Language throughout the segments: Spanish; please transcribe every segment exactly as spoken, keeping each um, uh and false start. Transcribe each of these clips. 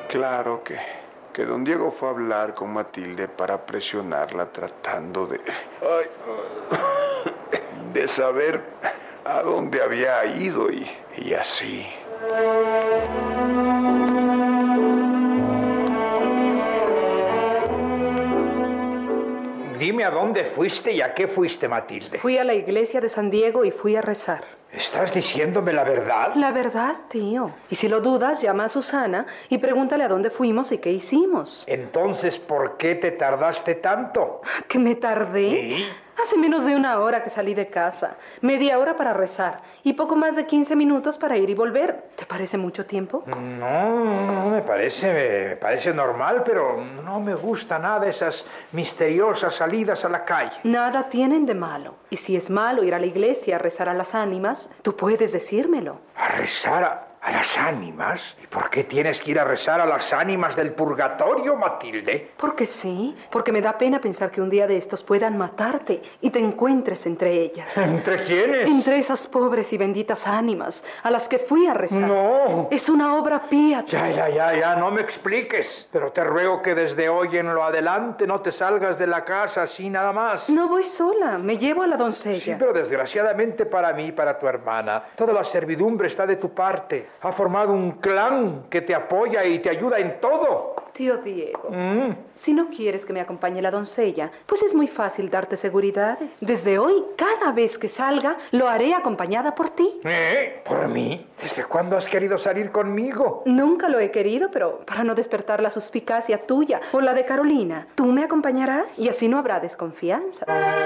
Claro que, que don Diego fue a hablar con Matilde para presionarla tratando de... Ay, de saber a dónde había ido y, y así. Dime a dónde fuiste y a qué fuiste, Matilde. Fui a la iglesia de San Diego y fui a rezar. ¿Estás diciéndome la verdad? La verdad, tío. Y si lo dudas, llama a Susana y pregúntale a dónde fuimos y qué hicimos. Entonces, ¿por qué te tardaste tanto? ¿Que me tardé? ¿Sí? Hace menos de una hora que salí de casa. Media hora para rezar y poco más de quince minutos para ir y volver. ¿Te parece mucho tiempo? No, no me parece, me parece normal, pero no me gusta nada esas misteriosas salidas a la calle. Nada tienen de malo. Y si es malo ir a la iglesia a rezar a las ánimas, tú puedes decírmelo. ¿A rezar a, a las ánimas? ¿Y por qué tienes que ir a rezar a las ánimas del purgatorio, Matilde? Porque sí, porque me da pena pensar que un día de estos puedan matarte y te encuentres entre ellas. ¿Entre quiénes? Entre esas pobres y benditas ánimas a las que fui a rezar. No. Es una obra pía. Ya, ya, ya, ya, no me expliques. Pero te ruego que desde hoy en lo adelante no te salgas de la casa así nada más. No voy sola, me llevo a la doncella. Sí, pero desgraciadamente para mí y para tu hermana, toda la servidumbre está de tu parte. Ha formado un clan que te apoya y te ayuda en todo. Tío Diego, Mm. si no quieres que me acompañe la doncella, pues es muy fácil darte seguridades. Desde hoy, cada vez que salga, lo haré acompañada por ti. ¿Eh? ¿Por mí? ¿Desde cuándo has querido salir conmigo? Nunca lo he querido, pero para no despertar la suspicacia tuya o la de Carolina, tú me acompañarás y así no habrá desconfianza.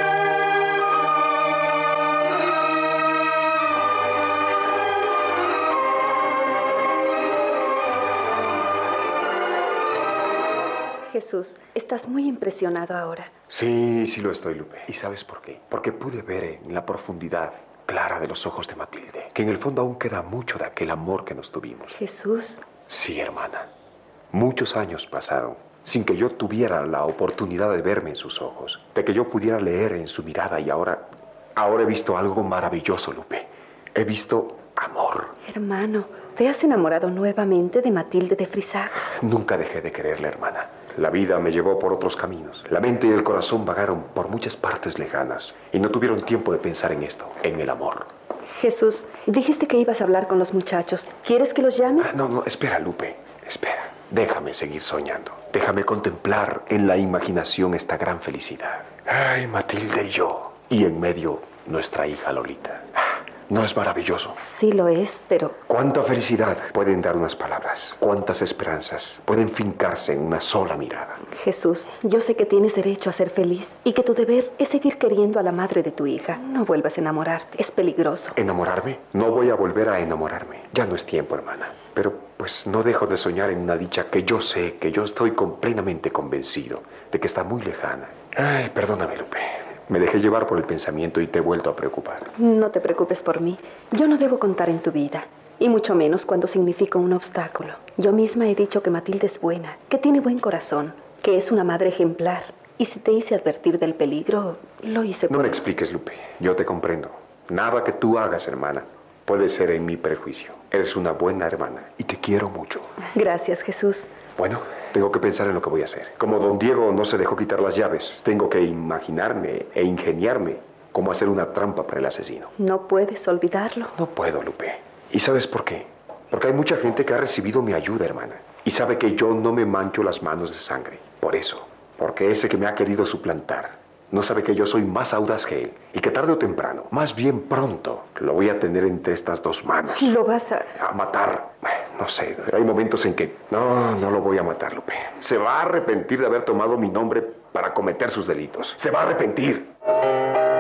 Jesús, estás muy impresionado ahora. Sí, sí lo estoy, Lupe. ¿Y sabes por qué? Porque pude ver en la profundidad clara de los ojos de Matilde que en el fondo aún queda mucho de aquel amor que nos tuvimos. Jesús. Sí, hermana. Muchos años pasaron sin que yo tuviera la oportunidad de verme en sus ojos, de que yo pudiera leer en su mirada y ahora, ahora he visto algo maravilloso, Lupe. He visto amor. Hermano, ¿te has enamorado nuevamente de Matilde de Frisac? Nunca dejé de quererle, hermana. La vida me llevó por otros caminos. La mente y el corazón vagaron por muchas partes lejanas y no tuvieron tiempo de pensar en esto, en el amor. Jesús, dijiste que ibas a hablar con los muchachos. ¿Quieres que los llame? Ah, no, no, espera, Lupe, espera. Déjame seguir soñando. Déjame contemplar en la imaginación esta gran felicidad. Ay, Matilde y yo. Y en medio, nuestra hija Lolita. ¿No es maravilloso? Sí lo es, pero... ¿Cuánta felicidad pueden dar unas palabras? ¿Cuántas esperanzas pueden fincarse en una sola mirada? Jesús, yo sé que tienes derecho a ser feliz y que tu deber es seguir queriendo a la madre de tu hija. No vuelvas a enamorarte, es peligroso. ¿Enamorarme? No voy a volver a enamorarme. Ya no es tiempo, hermana. Pero pues no dejo de soñar en una dicha que yo sé, que yo estoy con- plenamente convencido de que está muy lejana. Ay, perdóname, Lupe. Me dejé llevar por el pensamiento y te he vuelto a preocupar. No te preocupes por mí. Yo no debo contar en tu vida, y mucho menos cuando significa un obstáculo. Yo misma he dicho que Matilde es buena, que tiene buen corazón, que es una madre ejemplar. Y si te hice advertir del peligro, lo hice por... No me expliques, Lupe. Yo te comprendo. Nada que tú hagas, hermana, puede ser en mi prejuicio. Eres una buena hermana y te quiero mucho. Gracias, Jesús. Bueno, tengo que pensar en lo que voy a hacer. Como don Diego no se dejó quitar las llaves, tengo que imaginarme e ingeniarme cómo hacer una trampa para el asesino. No puedes olvidarlo. No puedo, Lupe. ¿Y sabes por qué? Porque hay mucha gente que ha recibido mi ayuda, hermana, y sabe que yo no me mancho las manos de sangre. Por eso, porque ese que me ha querido suplantar no sabe que yo soy más audaz que él y que tarde o temprano, más bien pronto, lo voy a tener entre estas dos manos. Lo vas a... A matar. No sé, hay momentos en que... No, no lo voy a matar, Lupe. Se va a arrepentir de haber tomado mi nombre para cometer sus delitos. Se va a arrepentir.